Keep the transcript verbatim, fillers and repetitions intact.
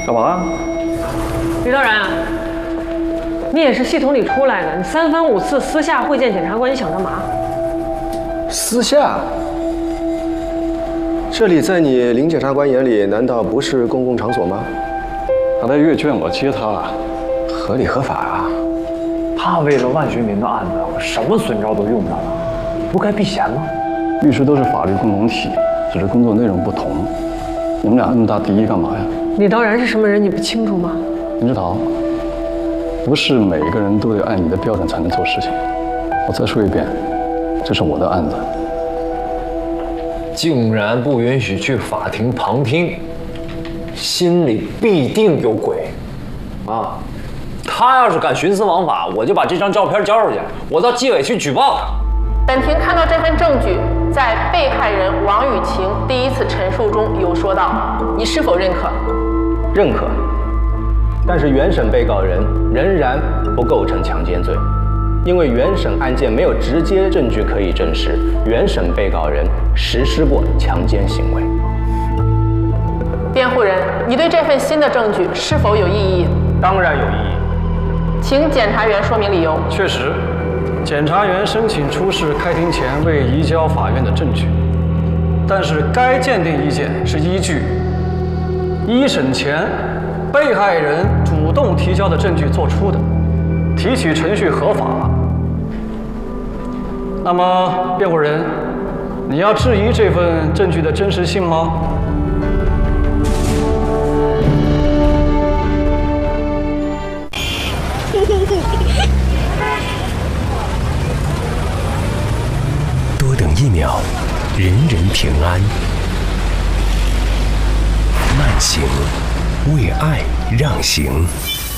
干嘛？ 李道然，你也是系统里出来的，你三番五次私下会见检察官，你想干嘛？ 私下？这里在你林检察官眼里，难道不是公共场所吗？ 他在阅卷，我接他， 合理合法啊。 他为了万学民的案子，我什么损招都用上了，不该避嫌吗？ 律师都是法律共同体，只是工作内容不同。你们俩那么大敌意干嘛呀？ 李道然是什么人，你不清楚吗？ 林志桃，不是每个人都得按你的标准才能做事情。我再说一遍，这是我的案子。 竟然不允许去法庭旁听，心里必定有鬼啊！他要是敢徇私枉法，我就把这张照片交出去，我到纪委去举报他。 本庭看到这份证据，在被害人王雨晴第一次陈述中有说到，你是否认可？ 认可，但是原审被告人仍然不构成强奸罪，因为原审案件没有直接证据可以证实原审被告人实施过强奸行为。 辩护人，你对这份新的证据是否有异议？ 当然有异议。 请检察员说明理由。 确实，检察员申请出示开庭前未移交法院的证据，但是该鉴定意见是依据一审前被害人主动提交的证据作出的，提取程序合法。那么，辩护人，你要质疑这份证据的真实性吗？ 多等一秒，人人平安。慢行，为爱让行。